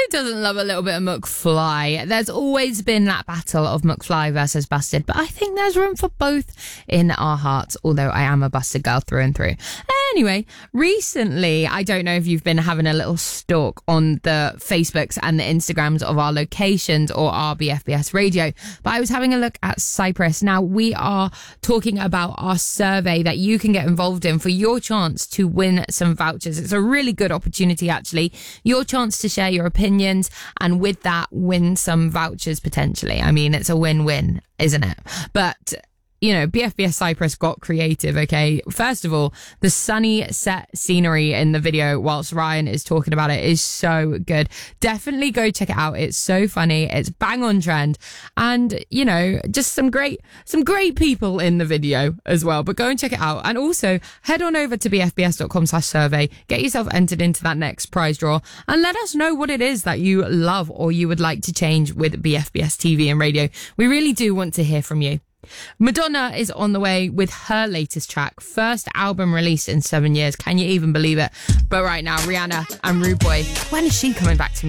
doesn't love a little bit of McFly? There's always been that battle of McFly versus Busted, but I think there's room for both in our hearts, although I am a Busted girl through and through. Anyway, recently, I don't know if you've been having a little stalk on the Facebooks and the Instagrams of our locations or our BFBS radio, but I was having a look at Cyprus. Now, we are talking about our survey that you can get involved in for your chance to win some vouchers. It's a really good opportunity, actually. Your chance to share your opinions and with that, win some vouchers potentially. I mean, it's a win-win, isn't it? But you know, BFBS Cyprus got creative, okay? First of all, the sunny set scenery in the video whilst Ryan is talking about it is so good. Definitely go check it out. It's so funny. It's bang on trend. And, you know, just some great people in the video as well. But go and check it out. And also head on over to bfbs.com/survey. Get yourself entered into that next prize draw and let us know what it is that you love or you would like to change with BFBS TV and radio. We really do want to hear from you. Madonna is on the way with her latest track, first album released in 7 years. Can you even believe it? But right now, Rihanna and Rude Boy, when is she coming back to me?